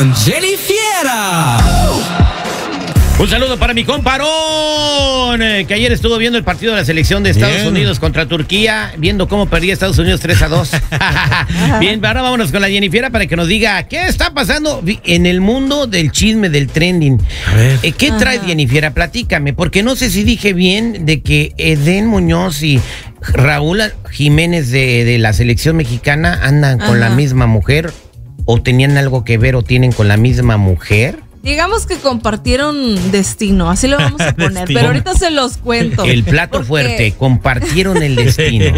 con Jenny Fiera. Un saludo para mi comparón, que ayer estuvo viendo el partido de la selección de Estados Unidos contra Turquía, viendo cómo perdía Estados Unidos 3-2. Bien, ahora vámonos con la Jennifiera para que nos diga qué está pasando en el mundo del chisme, del trending. A ver. ¿Qué trae Jennifiera? Platícame, porque no sé si dije bien de que Edén Muñoz y Raúl Jiménez de la selección mexicana andan con la misma mujer, o tenían algo que ver, o tienen con la misma mujer. Digamos que compartieron destino, así lo vamos a poner, pero ahorita se los cuento. El plato fuerte, compartieron el destino.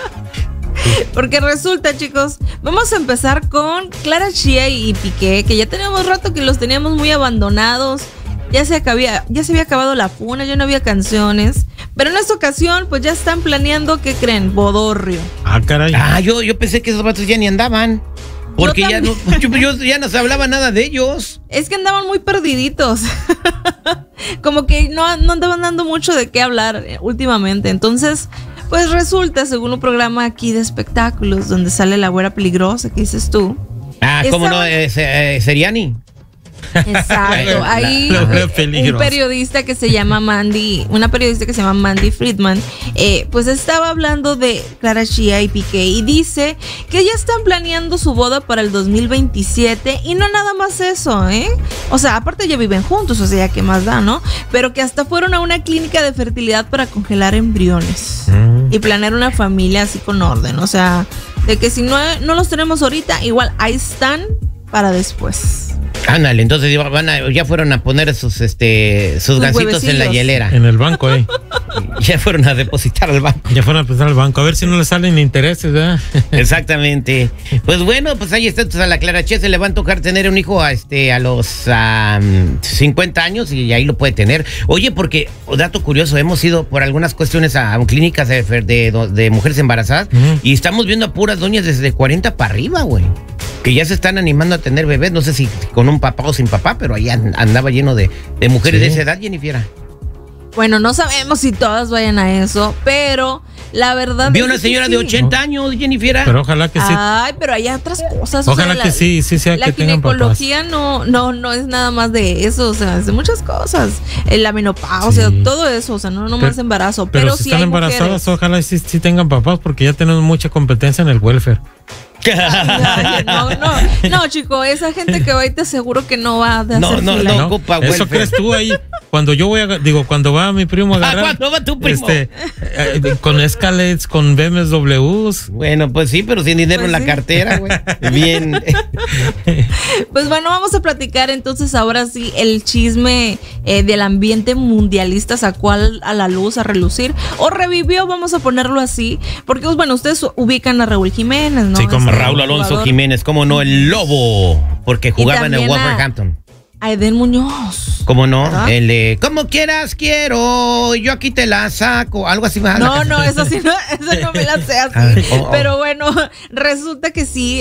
Porque resulta, chicos, vamos a empezar con Clara Chía y Piqué, que ya teníamos rato que los teníamos muy abandonados. Ya se había acabado la funa, ya no había canciones. Pero en esta ocasión, pues ya están planeando, ¿qué creen? Bodorrio. Ah, caray. Ah, yo pensé que esos vatos ya ni andaban. Porque ya no se hablaba nada de ellos. Es que andaban muy perdiditos. Como que no andaban dando mucho de qué hablar últimamente. Entonces, pues resulta, según un programa aquí de espectáculos, donde sale la güera peligrosa, que dices tú. Ah, ¿cómo no? Seriani. Exacto, ahí un periodista que se llama una periodista que se llama Mandy Friedman, pues estaba hablando de Clara Chía y Piqué y dice que ya están planeando su boda para el 2027 y no nada más eso, o sea, aparte ya viven juntos, o sea, ya qué más da, ¿no? Pero que hasta fueron a una clínica de fertilidad para congelar embriones y planear una familia así con orden, o sea, de que si no los tenemos ahorita, igual ahí están para después. Ándale, entonces ya fueron a poner sus gansitos en la hielera. En el banco, Ya fueron a depositar al banco. Ya fueron a depositar al banco, a ver si no le salen intereses, ¿verdad? Exactamente. Pues bueno, pues ahí está, entonces a la Clara Chía se le va a tocar tener un hijo a los 50 años y ahí lo puede tener. Oye, porque, dato curioso, hemos ido por algunas cuestiones a clínicas de mujeres embarazadas y estamos viendo a puras doñas desde 40 para arriba, güey. Que ya se están animando a tener bebés, no sé si con un papá o sin papá, pero ahí andaba lleno de mujeres de esa edad, Jennifiera. Bueno, no sabemos si todas vayan a eso, pero la verdad vi una señora de 80 años, Jennifiera. Pero ojalá que sí. Ay, pero hay otras cosas. Ojalá que sí sea la que tengan papás. La ginecología no es nada más de eso, o sea, es de muchas cosas. La menopausia, todo eso, o sea, no más embarazo. Pero si están embarazadas, mujeres. Ojalá sí tengan papás, porque ya tenemos mucha competencia en el welfare. No, chico, esa gente que va ahí te aseguro que no va a hacer no ocupa welfare. Eso crees tú ahí. Cuando yo cuando va mi primo a agarrar. ¿Cuándo va tu primo? Con Escalades, con BMWs. Bueno, pues sí, pero sin dinero en la cartera, güey. Bien. Pues bueno, vamos a platicar entonces ahora sí el chisme del ambiente mundialista sacó a la luz, a relucir, o revivió, vamos a ponerlo así, porque pues bueno, ustedes ubican a Raúl Jiménez, ¿no? Sí, como Raúl Alonso Jiménez, como no, el Lobo, porque jugaba en el Wolverhampton. A Edén Muñoz. ¿Cómo no? El como quieras quiero, yo aquí te la saco, algo así más. No, eso sí, esa no me la sé así. Pero bueno, resulta que sí.